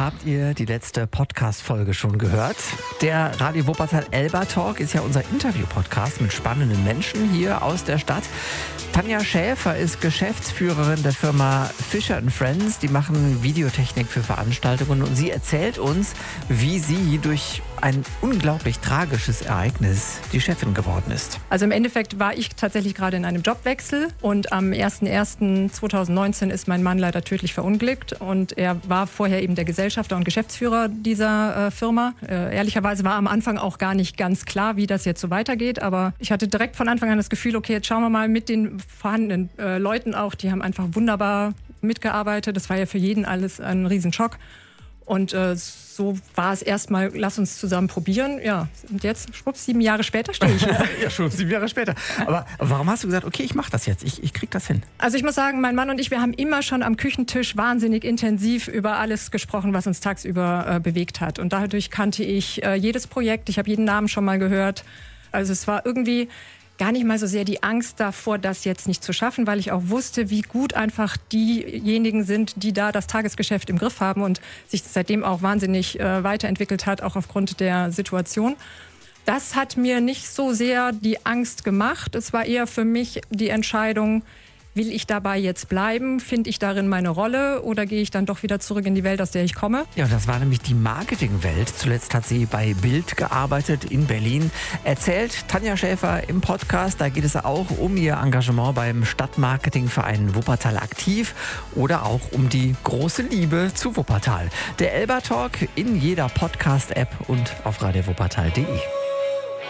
Habt ihr die letzte Podcast-Folge schon gehört? Der Radio Wuppertal Elba Talk ist ja unser Interview-Podcast mit spannenden Menschen hier aus der Stadt. Tanja Schäfer ist Geschäftsführerin der Firma Fischer & Friends. Die machen Videotechnik für Veranstaltungen und sie erzählt uns, wie sie durch ein unglaublich tragisches Ereignis die Chefin geworden ist. Also im Endeffekt war ich tatsächlich gerade in einem Jobwechsel und am 01.01.2019 ist mein Mann leider tödlich verunglückt und er war vorher eben der Gesellschafter und Geschäftsführer dieser Firma. Ehrlicherweise war am Anfang auch gar nicht ganz klar, wie das jetzt so weitergeht, aber ich hatte direkt von Anfang an das Gefühl, okay, jetzt schauen wir mal mit den vorhandenen Leuten auch, die haben einfach wunderbar mitgearbeitet. Das war ja für jeden alles ein Riesenschock. Und so war es erstmal, lass uns zusammen probieren. Ja, und jetzt, schwupps, 7 Jahre später stehe ich hier. Ja, schon 7 Jahre später. Aber warum hast du gesagt, okay, ich mache das jetzt, ich krieg das hin? Also ich muss sagen, mein Mann und ich, wir haben immer schon am Küchentisch wahnsinnig intensiv über alles gesprochen, was uns tagsüber bewegt hat. Und dadurch kannte ich jedes Projekt, ich habe jeden Namen schon mal gehört. Also es war irgendwie gar nicht mal so sehr die Angst davor, das jetzt nicht zu schaffen, weil ich auch wusste, wie gut einfach diejenigen sind, die da das Tagesgeschäft im Griff haben und sich seitdem auch wahnsinnig weiterentwickelt hat, auch aufgrund der Situation. Das hat mir nicht so sehr die Angst gemacht. Es war eher für mich die Entscheidung, will ich dabei jetzt bleiben? Finde ich darin meine Rolle oder gehe ich dann doch wieder zurück in die Welt, aus der ich komme? Ja, das war nämlich die Marketingwelt. Zuletzt hat sie bei Bild gearbeitet in Berlin. Erzählt Tanja Schäfer im Podcast. Da geht es auch um ihr Engagement beim Stadtmarketingverein Wuppertal aktiv oder auch um die große Liebe zu Wuppertal. Der Elba Talk in jeder Podcast-App und auf radiowuppertal.de.